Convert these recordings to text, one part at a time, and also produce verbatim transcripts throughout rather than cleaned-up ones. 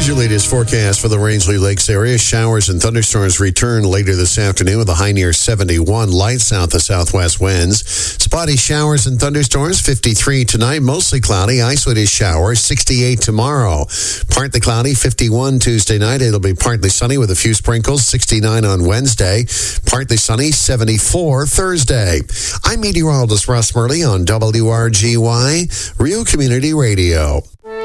Here's your latest forecast for the Rangeley Lakes area. Showers and thunderstorms return later this afternoon with a high near seventy-one. Light south to southwest winds. Spotty showers and thunderstorms, fifty-three tonight. Mostly cloudy. Isolated showers, sixty-eight tomorrow. Partly cloudy, fifty-one Tuesday night. It'll be partly sunny with a few sprinkles, sixty-nine on Wednesday. Partly sunny, seventy-four Thursday. I'm meteorologist Russ Murley on W R G Y, Real Community Radio.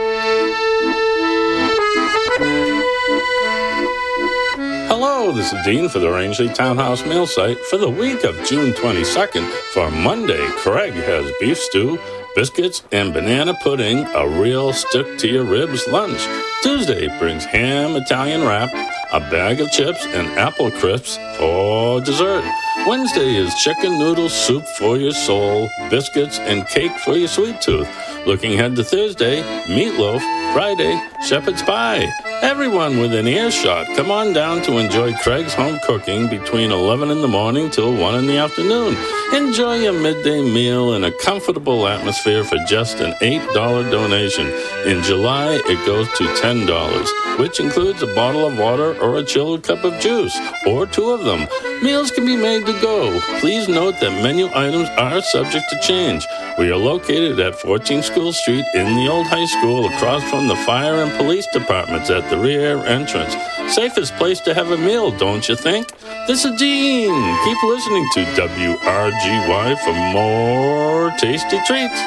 Hello, this is Dean for the Rangeley Townhouse Mail Site for the week of June twenty-second. For Monday, Craig has beef stew, biscuits, and banana pudding, a real stick-to-your-ribs lunch. Tuesday brings ham Italian wrap, a bag of chips, and apple crisps for dessert. Wednesday is chicken noodle soup for your soul, biscuits, and cake for your sweet tooth. Looking ahead to Thursday, meatloaf. Friday, shepherd's pie. Everyone within earshot, come on down to enjoy Craig's home cooking between eleven in the morning till one in the afternoon. Enjoy your midday meal in a comfortable atmosphere for just an eight dollars donation. In July, it goes to ten dollars, which includes a bottle of water or a chilled cup of juice, or two of them. Meals can be made to go. Please note that menu items are subject to change. We are located at fourteen School Street in the old high school, across from the fire and police departments at the rear entrance. Safest place to have a meal, don't you think? This is Dean. Keep listening to W R G Y for more tasty treats.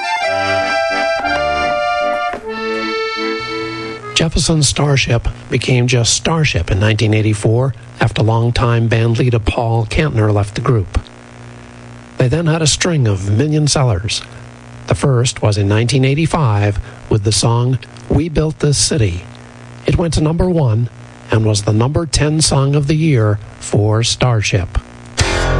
Jefferson Starship became just Starship in nineteen eighty-four after longtime band leader Paul Kantner left the group. They then had a string of million sellers. The first was in nineteen eighty-five with the song We Built This City. It went to number one and was the number ten song of the year for Starship.